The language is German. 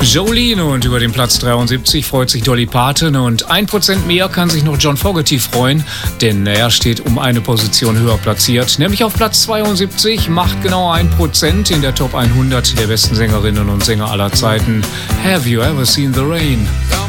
Jolene, und über den Platz 73 freut sich Dolly Parton, und 1% mehr kann sich noch John Fogerty freuen, denn er steht um eine Position höher platziert, nämlich auf Platz 72, macht genau 1% in der Top 100 der besten Sängerinnen und Sänger aller Zeiten. Have you ever seen the rain?